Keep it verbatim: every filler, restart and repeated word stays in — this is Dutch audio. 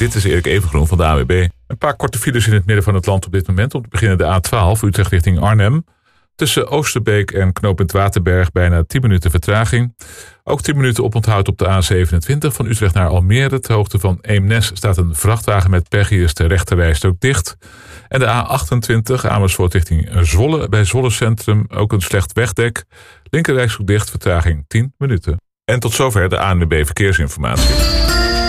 Dit is Erik Evengroen van de A N W B. Een paar korte files in het midden van het land op dit moment. Om te beginnen de A twaalf, Utrecht richting Arnhem. Tussen Oosterbeek en knooppunt Waterberg bijna tien minuten vertraging. Ook tien minuten oponthoud op de A zevenentwintig van Utrecht naar Almere. Ter hoogte van Eemnes staat een vrachtwagen met pech. Hier is de rechterrijstrook dicht. En de A achtentwintig Amersfoort richting Zwolle. Bij Zwolle Centrum ook een slecht wegdek. Linkerrijstrook dicht, vertraging tien minuten. En tot zover de A N W B Verkeersinformatie.